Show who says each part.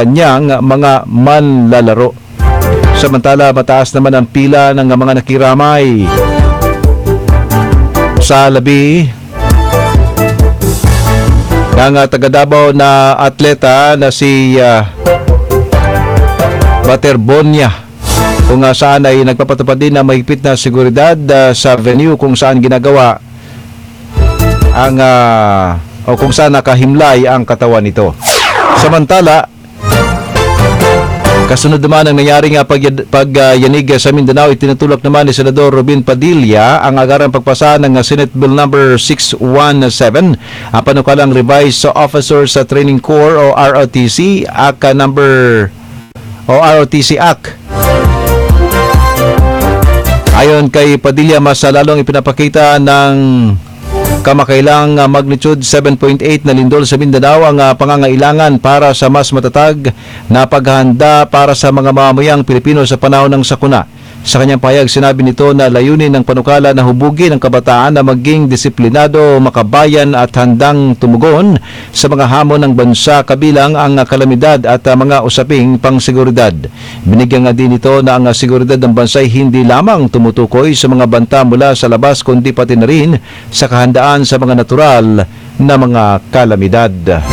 Speaker 1: kanyang mga manlalaro. Samantala, mataas naman ang pila ng mga nakiramay sa labi ng taga Davao na atleta na si Baterbonia, kung saan ay nagpapatupad din na mahigpit na seguridad sa venue kung saan ginagawa ang o kung saan nakahimlay ang katawan nito. Samantala, kasunod naman ang nangyaring pagyanig sa Mindanao, itinutulak naman ni Senador Robin Padilla ang agarang pagpasa ng Senate Bill number 617, ang panukalang Revised Officers sa Training Corps o ROTC Act. Ayon kay Padilla, mas lalong ipinapakita ng kamakailang magnitude 7.8 na lindol sa Mindanao ang pangangailangan para sa mas matatag na paghahanda para sa mga mamamayang Pilipino sa panahon ng sakuna. Sa kanyang pahayag, sinabi nito na layunin ng panukala na hubugin ang kabataan na maging disiplinado, makabayan at handang tumugon sa mga hamon ng bansa kabilang ang kalamidad at mga usaping pangseguridad. Binigyan nga din ito na ang seguridad ng bansa ay hindi lamang tumutukoy sa mga banta mula sa labas kundi pati na rin sa kahandaan sa mga natural na mga kalamidad.